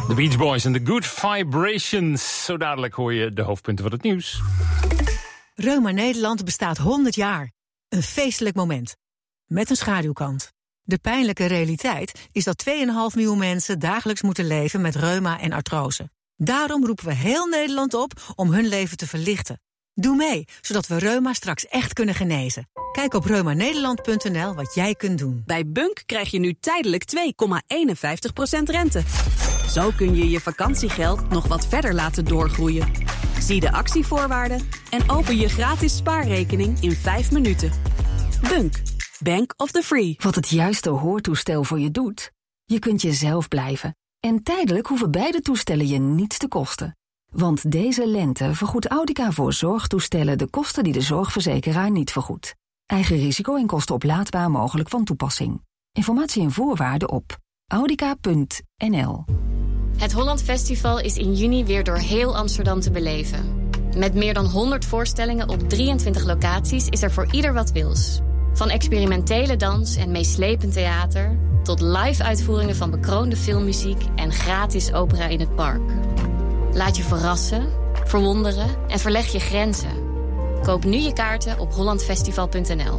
The Beach Boys en The Good Vibrations. Zo dadelijk hoor je de hoofdpunten van het nieuws. Reuma Nederland bestaat 100 jaar. Een feestelijk moment. Met een schaduwkant. De pijnlijke realiteit is dat 2,5 miljoen mensen dagelijks moeten leven met reuma en artrose. Daarom roepen we heel Nederland op om hun leven te verlichten. Doe mee, zodat we reuma straks echt kunnen genezen. Kijk op reumanederland.nl wat jij kunt doen. Bij Bunk krijg je nu tijdelijk 2,51% rente. Zo kun je je vakantiegeld nog wat verder laten doorgroeien. Zie de actievoorwaarden en open je gratis spaarrekening in 5 minuten. Bunk, Bank of the Free. Wat het juiste hoortoestel voor je doet? Je kunt jezelf blijven. En tijdelijk hoeven beide toestellen je niets te kosten. Want deze lente vergoedt Audica voor zorgtoestellen de kosten die de zorgverzekeraar niet vergoedt. Eigen risico en kosten oplaadbaar mogelijk van toepassing. Informatie en voorwaarden op audica.nl. Het Holland Festival is in juni weer door heel Amsterdam te beleven. Met meer dan 100 voorstellingen op 23 locaties is er voor ieder wat wils. Van experimentele dans en meeslepend theater tot live-uitvoeringen van bekroonde filmmuziek en gratis opera in het park. Laat je verrassen, verwonderen en verleg je grenzen. Koop nu je kaarten op hollandfestival.nl.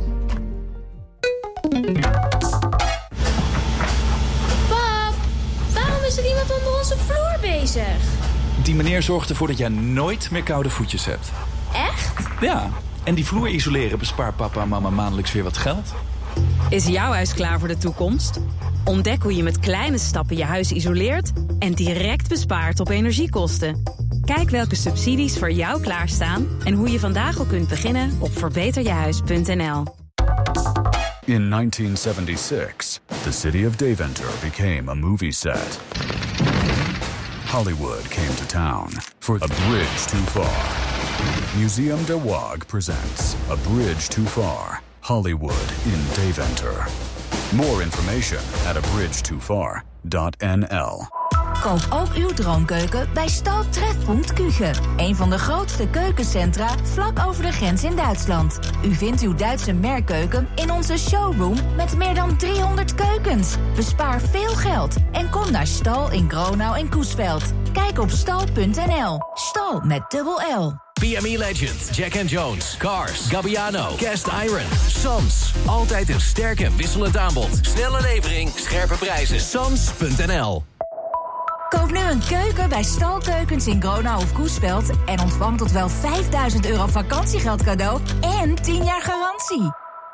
Pap, waarom is er iemand onder onze vloer bezig? Die meneer zorgt ervoor dat jij nooit meer koude voetjes hebt. Echt? Ja, en die vloer isoleren bespaart papa en mama maandelijks weer wat geld. Is jouw huis klaar voor de toekomst? Ontdek hoe je met kleine stappen je huis isoleert en direct bespaart op energiekosten. Kijk welke subsidies voor jou klaarstaan en hoe je vandaag al kunt beginnen op verbeterjehuis.nl. In 1976, the city of Deventer became a movie set. Hollywood came to town for A Bridge Too Far. Museum de Waag presents A Bridge Too Far, Hollywood in Deventer. More information at abridgetofar.nl. Koop ook uw droomkeuken bij Stal Trefpunt Küche. Een van de grootste keukencentra vlak over de grens in Duitsland. U vindt uw Duitse merkkeuken in onze showroom met meer dan 300 keukens. Bespaar veel geld en kom naar Stal in Gronau en Coesveld. Kijk op stal.nl. Stal met dubbel L. PME Legend, Jack & Jones, Cars, Gabbiano, Cast Iron, Sons. Altijd een sterk en wisselend aanbod. Snelle levering, scherpe prijzen. Sons.nl. Koop nu een keuken bij Stalkeukens in Gronau of Coesveld en ontvang tot wel €5.000 vakantiegeld cadeau en 10 jaar garantie.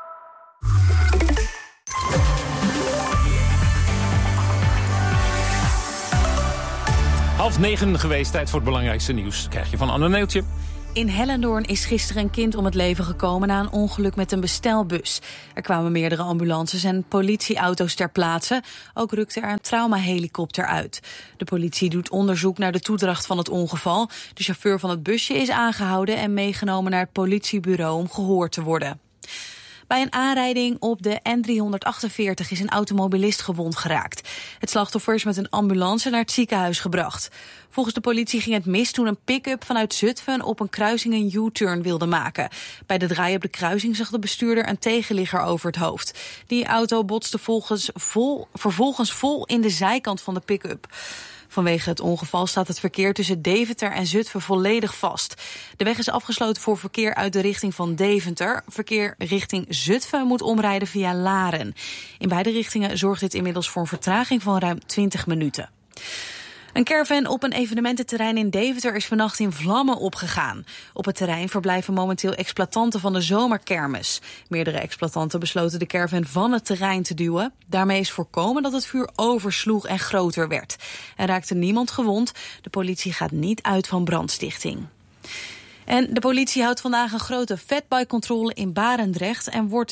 Half 9 geweest, tijd voor het belangrijkste nieuws. Krijg je van Anne Neeltje. In Hellendoorn is gisteren een kind om het leven gekomen na een ongeluk met een bestelbus. Er kwamen meerdere ambulances en politieauto's ter plaatse. Ook rukte er een traumahelikopter uit. De politie doet onderzoek naar de toedracht van het ongeval. De chauffeur van het busje is aangehouden en meegenomen naar het politiebureau om gehoord te worden. Bij een aanrijding op de N348 is een automobilist gewond geraakt. Het slachtoffer is met een ambulance naar het ziekenhuis gebracht. Volgens de politie ging het mis toen een pick-up vanuit Zutphen op een kruising een U-turn wilde maken. Bij de draai op de kruising zag de bestuurder een tegenligger over het hoofd. Die auto botste vervolgens vol in de zijkant van de pick-up. Vanwege het ongeval staat het verkeer tussen Deventer en Zutphen volledig vast. De weg is afgesloten voor verkeer uit de richting van Deventer. Verkeer richting Zutphen moet omrijden via Laren. In beide richtingen zorgt dit inmiddels voor een vertraging van ruim 20 minuten. Een caravan op een evenemententerrein in Deventer is vannacht in vlammen opgegaan. Op het terrein verblijven momenteel exploitanten van de zomerkermis. Meerdere exploitanten besloten de caravan van het terrein te duwen. Daarmee is voorkomen dat het vuur oversloeg en groter werd. Er raakte niemand gewond. De politie gaat niet uit van brandstichting. En de politie houdt vandaag een grote fatbike-controle in Barendrecht en wordt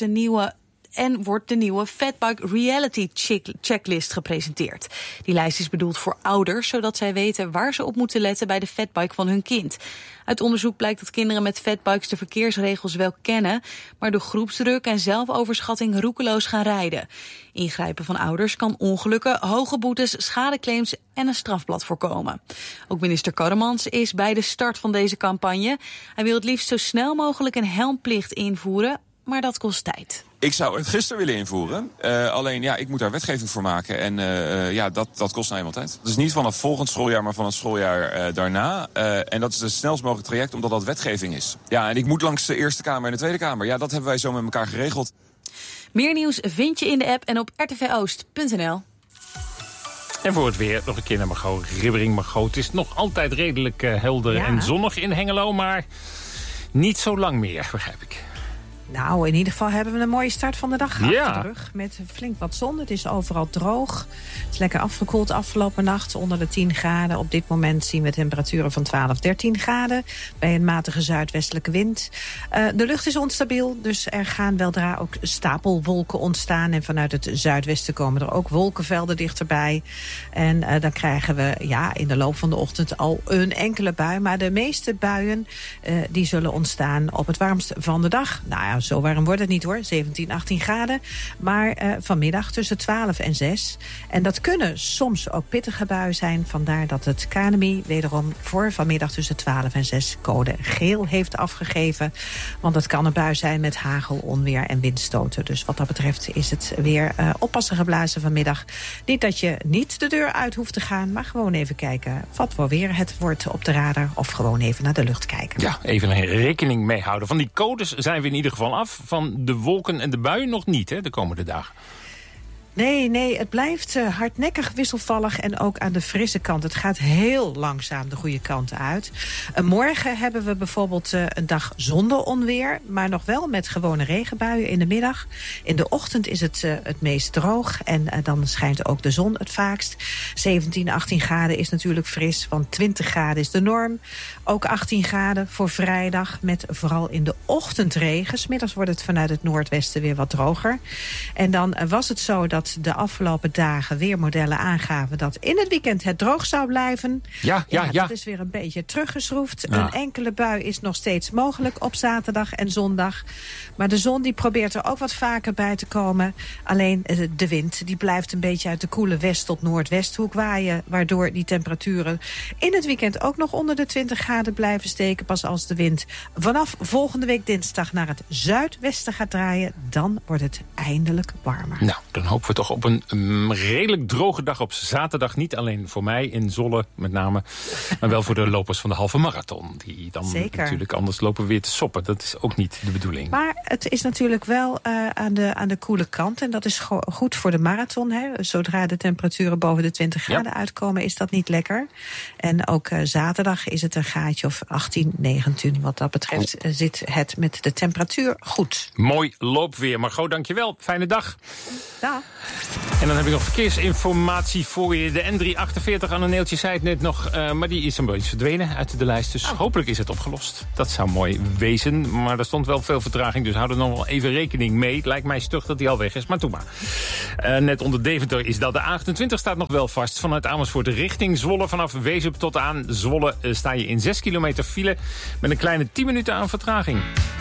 de nieuwe Fatbike Reality Checklist gepresenteerd. Die lijst is bedoeld voor ouders, zodat zij weten waar ze op moeten letten bij de fatbike van hun kind. Uit onderzoek blijkt dat kinderen met fatbikes de verkeersregels wel kennen, maar door groepsdruk en zelfoverschatting roekeloos gaan rijden. Ingrijpen van ouders kan ongelukken, hoge boetes, schadeclaims en een strafblad voorkomen. Ook minister Karremans is bij de start van deze campagne. Hij wil het liefst zo snel mogelijk een helmplicht invoeren, maar dat kost tijd. Ik zou het gisteren willen invoeren. Alleen, ik moet daar wetgeving voor maken. En dat kost nou eenmaal tijd. Dus niet vanaf volgend schooljaar, maar van het schooljaar daarna. En dat is het snelst mogelijk traject, omdat dat wetgeving is. Ja, en ik moet langs de Eerste Kamer en de Tweede Kamer. Ja, dat hebben wij zo met elkaar geregeld. Meer nieuws vind je in de app en op rtvoost.nl. En voor het weer nog een keer naar Margot Ribbering. Margot, het is nog altijd redelijk helder en zonnig in Hengelo, maar niet zo lang meer, begrijp ik. Nou, in ieder geval hebben we een mooie start van de dag achter de rug. Met flink wat zon. Het is overal droog. Het is lekker afgekoeld afgelopen nacht. Onder de 10 graden. Op dit moment zien we temperaturen van 12, 13 graden. Bij een matige zuidwestelijke wind. De lucht is onstabiel. Dus er gaan weldra ook stapelwolken ontstaan. En vanuit het zuidwesten komen er ook wolkenvelden dichterbij. En dan krijgen we in de loop van de ochtend al een enkele bui. Maar de meeste buien die zullen ontstaan op het warmst van de dag. Nou ja, zo warm wordt het niet hoor, 17, 18 graden. Maar vanmiddag tussen 12 en 6. En dat kunnen soms ook pittige buien zijn. Vandaar dat het KNMI wederom voor vanmiddag tussen 12 en 6 code geel heeft afgegeven. Want het kan een bui zijn met hagel, onweer en windstoten. Dus wat dat betreft is het weer oppassen geblazen vanmiddag. Niet dat je niet de deur uit hoeft te gaan, maar gewoon even kijken wat voor weer het wordt op de radar. Of gewoon even naar de lucht kijken. Ja, even een rekening mee houden. Van die codes zijn we in ieder geval af. Van de wolken en de buien nog niet, hè, de komende dagen. Nee, het blijft hardnekkig wisselvallig en ook aan de frisse kant. Het gaat heel langzaam de goede kant uit. Morgen hebben we bijvoorbeeld een dag zonder onweer, maar nog wel met gewone regenbuien in de middag. In de ochtend is het meest droog en dan schijnt ook de zon het vaakst. 17, 18 graden is natuurlijk fris, want 20 graden is de norm. Ook 18 graden voor vrijdag met vooral in de ochtend regen. 'S Middags wordt het vanuit het noordwesten weer wat droger. En dan was het zo dat de afgelopen dagen weermodellen aangaven dat in het weekend het droog zou blijven. Ja. Dat is weer een beetje teruggeschroefd. Ja. Een enkele bui is nog steeds mogelijk op zaterdag en zondag. Maar de zon die probeert er ook wat vaker bij te komen. Alleen de wind die blijft een beetje uit de koele west- tot noordwesthoek waaien. Waardoor die temperaturen in het weekend ook nog onder de 20 graden blijven steken. Pas als de wind vanaf volgende week dinsdag naar het zuidwesten gaat draaien, dan wordt het eindelijk warmer. Nou, dan hopen we toch op een redelijk droge dag op zaterdag. Niet alleen voor mij in Zolle met name, maar wel voor de lopers van de halve marathon. Die dan natuurlijk anders lopen weer te soppen. Dat is ook niet de bedoeling. Maar het is natuurlijk wel aan de koele kant. En dat is goed voor de marathon. Hè. Zodra de temperaturen boven de 20 graden uitkomen, is dat niet lekker. En ook zaterdag is het een gaatje of 18, 19. Wat dat betreft zit het met de temperatuur goed. Mooi loopweer. Margot, dankjewel. Fijne dag. Dag. En dan heb ik nog verkeersinformatie voor je. De N348, Anne-Neeltje zei het net nog, maar die is een beetje verdwenen uit de lijst. Dus hopelijk is het opgelost. Dat zou mooi wezen, maar er stond wel veel vertraging, dus hou er nog wel even rekening mee. Het lijkt mij stug dat hij al weg is, maar doe maar. Net onder Deventer is dat. De A28 staat nog wel vast. Vanuit Amersfoort richting Zwolle. Vanaf Wezep tot aan Zwolle sta je in 6 kilometer file met een kleine 10 minuten aan vertraging.